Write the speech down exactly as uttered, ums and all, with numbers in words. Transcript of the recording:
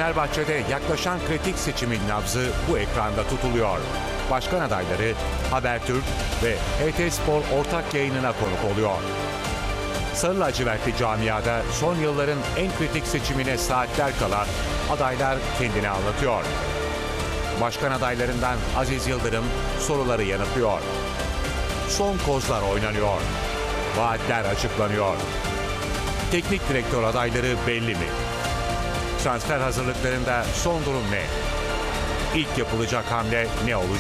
Fenerbahçe'de yaklaşan kritik seçimin nabzı bu ekranda tutuluyor. Başkan adayları Habertürk ve H T Spor ortak yayınına konuk oluyor. Sarı lacivertli camiada son yılların en kritik seçimine saatler kala adaylar kendini anlatıyor. Başkan adaylarından Aziz Yıldırım soruları yanıtlıyor. Son kozlar oynanıyor. Vaatler açıklanıyor. Teknik direktör adayları belli mi? Transfer hazırlıklarında son durum ne? İlk yapılacak hamle ne olacak?